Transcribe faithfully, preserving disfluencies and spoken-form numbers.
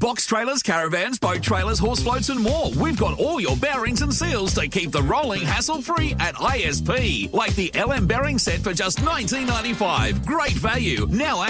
Box trailers, caravans, boat trailers, horse floats and more. We've got all your bearings and seals to keep the rolling hassle-free at I S P. Like the L M bearing set for just nineteen ninety-five. Great value. Now